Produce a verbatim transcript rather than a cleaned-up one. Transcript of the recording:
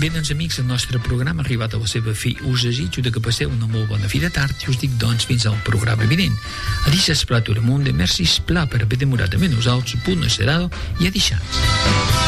Bé, doncs, amics, el nostre programa ha arribat a la seva fi. Us desitjo que passeu una molt bona fi de tard i us dic, doncs, fins al programa vinent. Adis esplà tot el món, merci esplà per haver demorat amb nosaltres, punt cerrado i adixats.